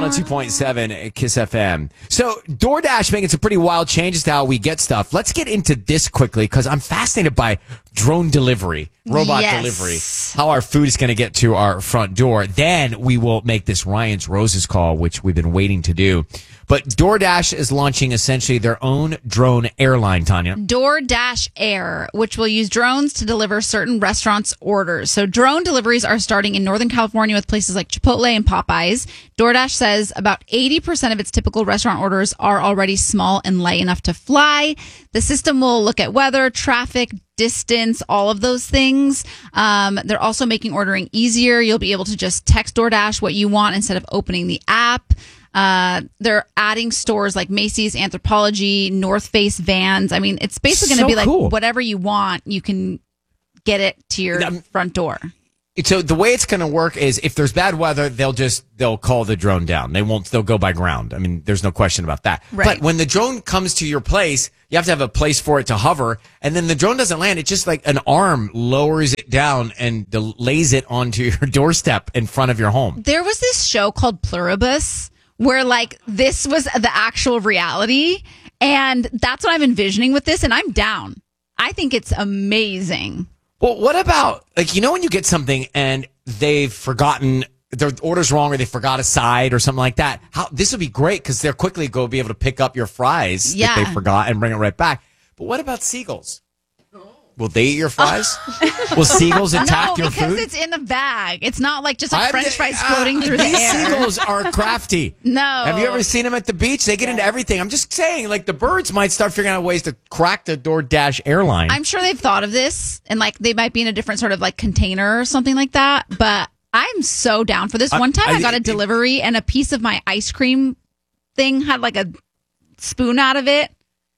102.7 Kiss FM. So DoorDash making some pretty wild changes to how we get stuff. Let's get into this quickly because I'm fascinated by drone delivery, robot delivery, how our food is going to get to our front door. Then we will make this Ryan's Roses call, which we've been waiting to do. But DoorDash is launching essentially their own drone airline, Tanya. DoorDash Air, which will use drones to deliver certain restaurants' orders. So drone deliveries are starting in Northern California with places like Chipotle and Popeyes. DoorDash says about 80% of its typical restaurant orders are already small and light enough to fly. The system will look at weather, traffic, distance, all of those things. They're also making ordering easier. You'll be able to just text DoorDash what you want instead of opening the app. They're adding stores like Macy's, Anthropologie, North Face, Vans. I mean, it's basically going to be like whatever you want, you can get it to your front door. So the way it's going to work is if there's bad weather, they'll call the drone down. They'll go by ground. I mean, there's no question about that. Right. But when the drone comes to your place, you have to have a place for it to hover. And then the drone doesn't land. It's just like an arm lowers it down and lays it onto your doorstep in front of your home. There was this show called Pluribus where like this was the actual reality. And that's what I'm envisioning with this. And I'm down. I think it's amazing. Well, what about, like, you know, when you get something and they've forgotten, their order's wrong or they forgot a side or something like that? This would be great because they'll quickly be able to pick up your fries if they forgot and bring it right back. But what about seagulls? Will they eat your fries? Will seagulls attack your food? No, because it's in the bag. It's not like just like French fries floating through the air. These seagulls are crafty. No. Have you ever seen them at the beach? They get into everything. I'm just saying, like, the birds might start figuring out ways to crack the DoorDash airline. I'm sure they've thought of this, and like they might be in a different sort of like container or something like that. But I'm so down for this. One time I got a delivery, and a piece of my ice cream thing had like a spoon out of it,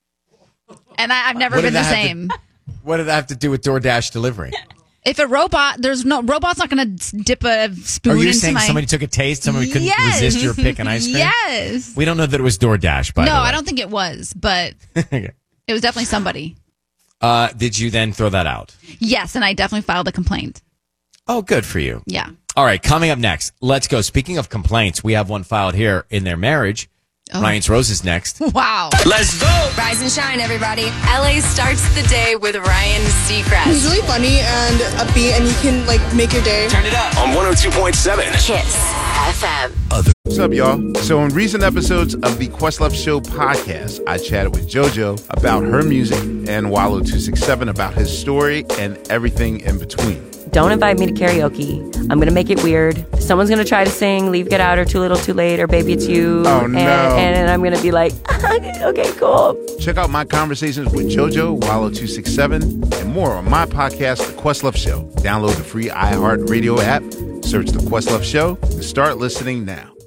and I've never been the same. What did that have to do with DoorDash delivery? If a robot's not going to dip a spoon into Are you saying somebody took a taste? Somebody couldn't resist your pick and ice cream? Yes. We don't know that it was DoorDash, by the way. No, I don't think it was, but it was definitely somebody. Did you then throw that out? Yes, and I definitely filed a complaint. Oh, good for you. Yeah. All right, coming up next, let's go. Speaking of complaints, we have one filed here in their marriage. Ryan's Roses next. Wow. Let's go. Rise and shine, everybody. LA starts the day with Ryan Seacrest. He's really funny and upbeat, and you can, like, make your day. Turn it up. On 102.7 Kiss FM. What's up, y'all? So in recent episodes of the Questlove Show podcast, I chatted with JoJo about her music and Wallow267 about his story and everything in between. Don't invite me to karaoke. I'm going to make it weird. Someone's going to try to sing Leave, Get Out, or Too Little, Too Late, or Baby It's You. Oh, no. And I'm going to be like, okay, cool. Check out my conversations with JoJo, Wallow267, and more on my podcast, The Questlove Show. Download the free iHeartRadio app, search The Questlove Show, and start listening now.